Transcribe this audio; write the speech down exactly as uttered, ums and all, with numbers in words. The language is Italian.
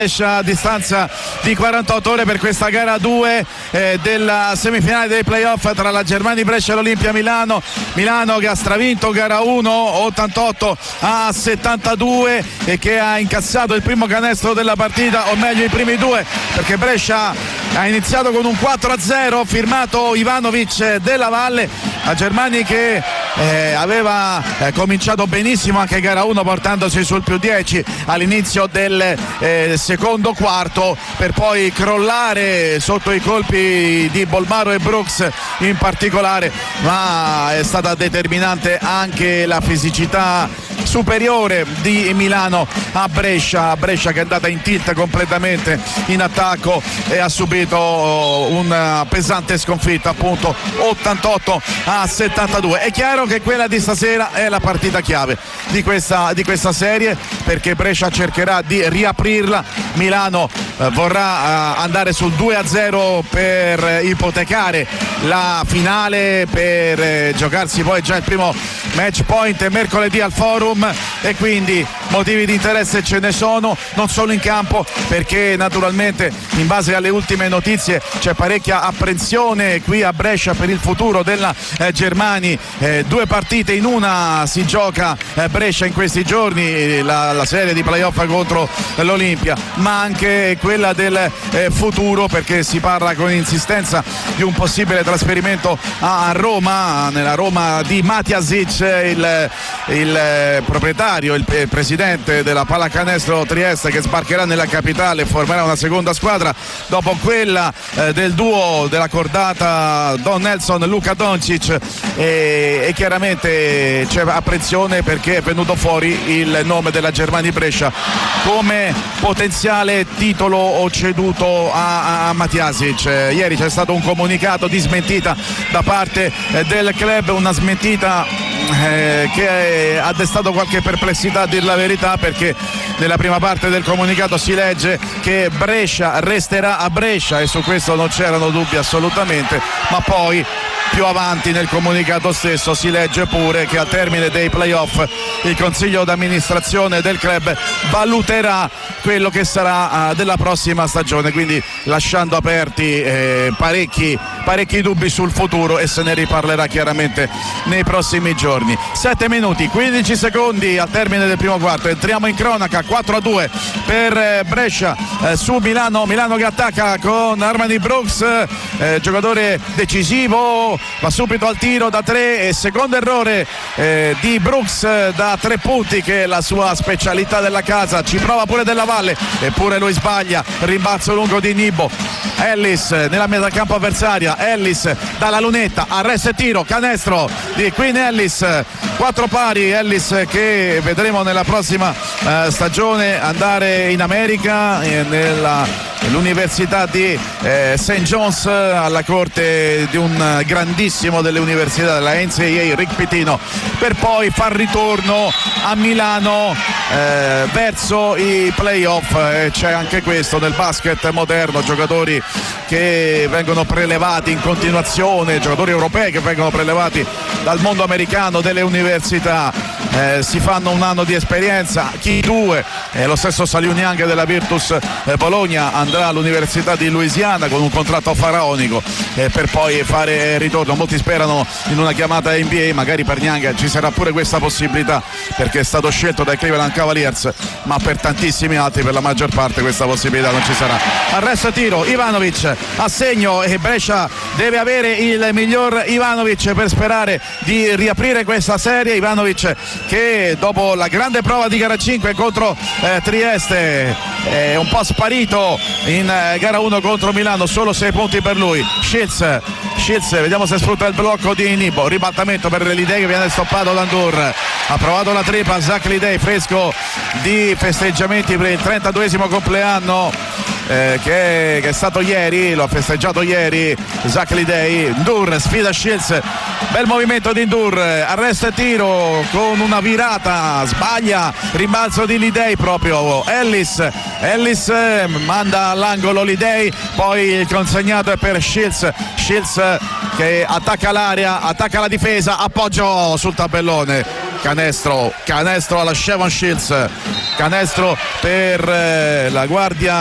a distanza di quarantotto ore per questa gara due eh, della semifinale dei playoff tra la Germania Brescia e l'Olimpia Milano. Milano che ha stravinto gara uno ottantotto a settantadue e che ha incassato il primo canestro della partita, o meglio i primi due, perché Brescia ha iniziato con un quattro a zero firmato Ivanovic della Valle. La Germania che eh, aveva eh, cominciato benissimo anche gara uno portandosi sul più dieci all'inizio del eh, secondo quarto, per poi crollare sotto i colpi di Bolmaro e Brooks in particolare, ma è stata determinante anche la fisicità superiore di Milano a Brescia. Brescia che è andata in tilt completamente in attacco e ha subito una pesante sconfitta, appunto ottantotto a settantadue. È chiaro che quella di stasera è la partita chiave di questa, di questa serie, perché Brescia cercherà di riaprirla. Milano eh, vorrà eh, andare sul due a zero per ipotecare la finale, per eh, giocarsi poi già il primo match point mercoledì al Forum, e quindi motivi di interesse ce ne sono, non solo in campo, perché naturalmente in base alle ultime notizie c'è parecchia apprensione qui a Brescia per il futuro della eh, Germania. Eh, due partite in una si gioca eh, Brescia in questi giorni, la, la serie di playoff contro l'Olimpia, ma anche quella del eh, futuro, perché si parla con insistenza di un possibile trasferimento a Roma, nella Roma di Matjasic, il, il proprietario, il, il presidente della Pallacanestro Trieste, che sbarcherà nella capitale e formerà una seconda squadra dopo quella eh, del duo della cordata Don Nelson Luka Doncic, e, e chiaramente c'è apprensione perché è venuto fuori il nome della Germania Brescia come potenziale titolo o ceduto a, a Matjasic. Eh, ieri c'è stato un comunicato di smentita da parte eh, del club, una smentita eh, che ha destato qualche perplessità a dir la verità, perché nella prima parte del comunicato si legge che Brescia resterà a Brescia, e su questo non c'erano dubbi assolutamente, ma poi più avanti nel comunicato stesso si legge pure che al termine dei playoff il consiglio d'amministrazione del club valuterà quello che sarà uh, della prossima stagione, quindi lasciando aperti eh, parecchi, parecchi dubbi sul futuro, e se ne riparlerà chiaramente nei prossimi giorni. Sette minuti quindici secondi al termine del primo quarto, entriamo in cronaca. Quattro a due per eh, Brescia eh, su Milano. Milano che attacca con Armani Brooks, eh, giocatore decisivo, va subito al tiro da tre, e secondo errore eh, di Brooks eh, da tre punti, che è la sua specialità della casa. Ci prova pure Della Valle, eppure lui sbaglia. Rimbalzo lungo di Nibo. Ellis nella metà campo avversaria, Ellis dalla lunetta, arresto e tiro, canestro di Queen Ellis. Quattro pari, Ellis che vedremo nella prossima eh, stagione andare in America, eh, nella l'università di eh, Saint John's, alla corte di un grandissimo delle università della N C A A, Rick Pitino, per poi far ritorno a Milano eh, verso i playoff. Eh, c'è anche questo nel basket moderno, giocatori che vengono prelevati in continuazione, giocatori europei che vengono prelevati dal mondo americano, delle università, eh, si fanno un anno di esperienza, chi due, eh, lo stesso Saliuniang della Virtus eh, Bologna andrà all'università di Louisiana con un contratto faraonico, eh, per poi fare ritorno. Molti sperano in una chiamata N B A, magari per Niang ci sarà pure questa possibilità, perché è stato scelto dai Cleveland Cavaliers, ma per tantissimi altri, per la maggior parte, questa possibilità non ci sarà. Arresto e tiro, Ivanovic a segno, e Brescia deve avere il miglior Ivanovic per sperare di riaprire questa serie. Ivanovic che dopo la grande prova di gara cinque contro eh, Trieste è un po' sparito in eh, gara uno contro Milano, solo sei punti per lui. Shields, Shields vediamo se sfrutta il blocco di Nibo, ribaltamento per Lidei che viene stoppato da Ndur. Ha provato la tripla Zach Lidei, fresco di festeggiamenti per il trentaduesimo compleanno eh, che, è, che è stato ieri, lo ha festeggiato ieri Zach Lidei. Ndur sfida Shields, bel movimento di Ndur, arresto e tiro con una virata, sbaglia, rimbalzo di Lidei proprio. Ellis, Ellis eh, manda all'angolo Lidei, poi il consegnato è per Shields, Shields che attacca l'area, attacca la difesa, appoggio sul tabellone canestro, canestro alla Chevron Shields, canestro per eh, la Guardia